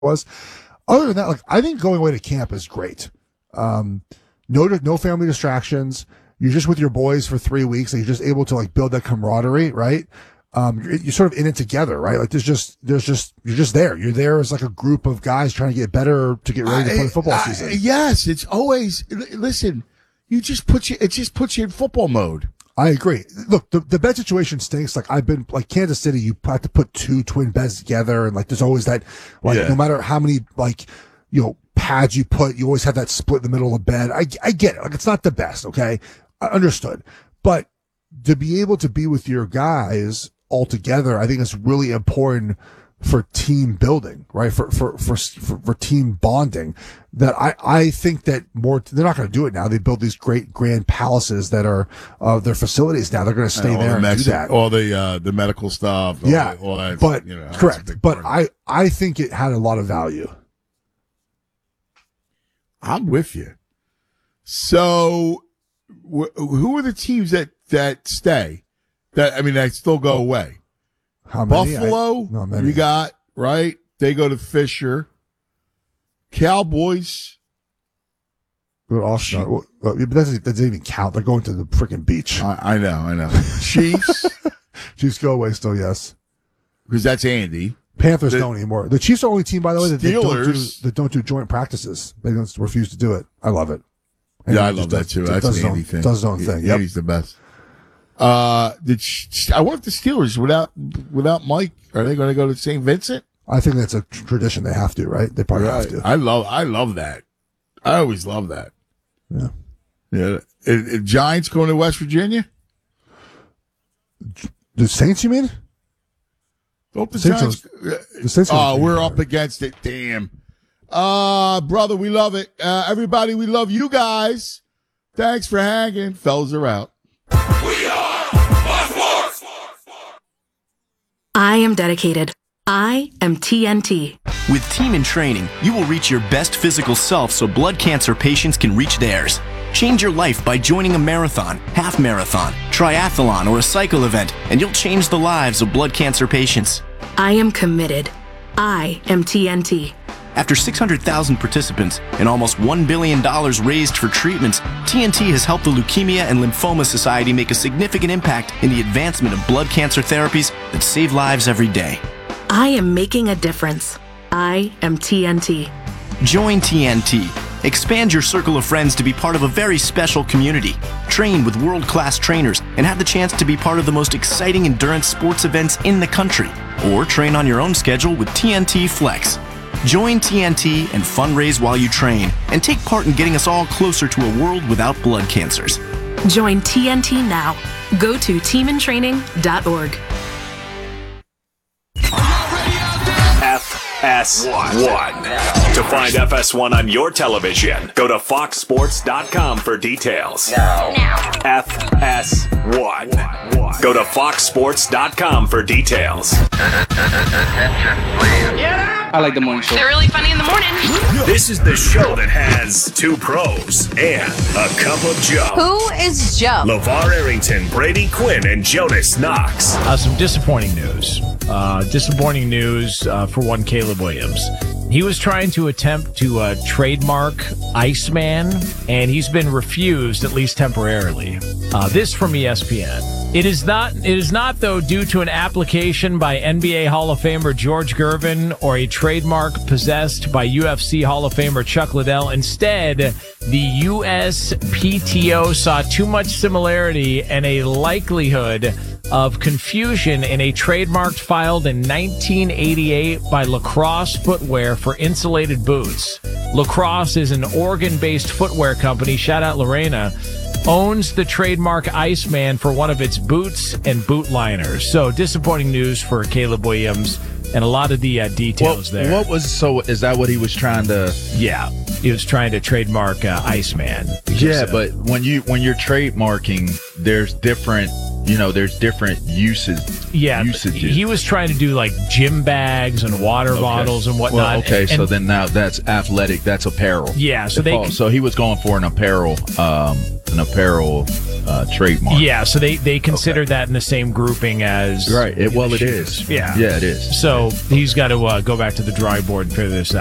was. Other than that, like I think going away to camp is great. No family distractions. You're just with your boys for 3 weeks, and you're just able to like build that camaraderie, right? You're sort of in it together, right? Like you're just there. You're there as like a group of guys trying to get better to get ready to play football season. Yes, it's always, listen, it just puts you in football mode. I agree. Look, the bed situation stinks. Like I've been like Kansas City, you have to put 2 twin beds together, and like there's always that, like no matter how many like, pads you put, you always have that split in the middle of the bed. I get it. Like it's not the best. Okay. I understood. But to be able to be with your guys all together, I think is really important for team building, right? For team bonding. That I think that they're not going to do it now. They build these great grand palaces that are their facilities now. They're going to stay there and do that. All the medical stuff. All that, but correct. But I think it had a lot of value. I'm with you. So, who are the teams that stay? That still go away. How many? Buffalo, Not many. You got, right? They go to Fisher. Cowboys. But that doesn't even count. They're going to the freaking beach. I know. Chiefs. Chiefs go away still, yes. Because that's Andy. Panthers don't anymore. The Chiefs are the only team, by the way, that don't do joint practices. They don't refuse to do it. I love it. And I love that too. That's an Andy thing. Does his own thing. Yep. Andy's the best. I wonder if the Steelers without Mike, are they going to go to St. Vincent? I think that's a tradition. They have to, right? They probably have to. I love that. I always love that. Yeah. Yeah. Giants going to West Virginia? The Saints, you mean? Don't the Giants? The Saints we're up against it. Damn. Brother, we love it. Everybody, we love you guys. Thanks for hanging. Fellas are out. We are Fox Sports. I am dedicated. I am TNT. With Team in Training, you will reach your best physical self so blood cancer patients can reach theirs. Change your life by joining a marathon, half marathon, triathlon, or a cycle event, and you'll change the lives of blood cancer patients. I am committed. I am TNT. After 600,000 participants and almost $1 billion raised for treatments, TNT has helped the Leukemia and Lymphoma Society make a significant impact in the advancement of blood cancer therapies that save lives every day. I am making a difference. I am TNT. Join TNT. Expand your circle of friends to be part of a very special community. Train with world-class trainers and have the chance to be part of the most exciting endurance sports events in the country. Or train on your own schedule with TNT Flex. Join TNT and fundraise while you train and take part in getting us all closer to a world without blood cancers. Join TNT now. Go to teamintraining.org. FS1. To find FS1 on your television, go to foxsports.com for details. Now. FS1. Go to foxsports.com for details. Attention, please. I like the morning show. They're really funny in the morning. This is the show that has 2 pros and a cup of Joe. Who is Joe? LeVar Arrington, Brady Quinn, and Jonas Knox. Some disappointing news. For one, Caleb Williams. He was trying to attempt to trademark Iceman, and he's been refused, at least temporarily. This from ESPN. It is not, though, due to an application by NBA Hall of Famer George Gervin or a trademark possessed by UFC Hall of Famer Chuck Liddell. Instead, the USPTO saw too much similarity and a likelihood of confusion in a trademark filed in 1988 by Lacrosse Footwear for insulated boots. Lacrosse is an Oregon-based footwear company, shout out Lorena, owns the trademark Iceman for one of its boots and boot liners. So disappointing news for Caleb Williams and a lot of the details there. Is that what he was trying to? Yeah, he was trying to trademark Iceman. Yeah, but when you're trademarking, there's different there's different usages. He was trying to do like gym bags and water bottles and whatnot. Well, okay, and so then now that's athletic. That's apparel. Yeah, so he was going for an apparel trademark. Yeah, so they consider that in the same grouping as right. It is. Yeah, it is. So he's got to go back to the drawing board and figure this out.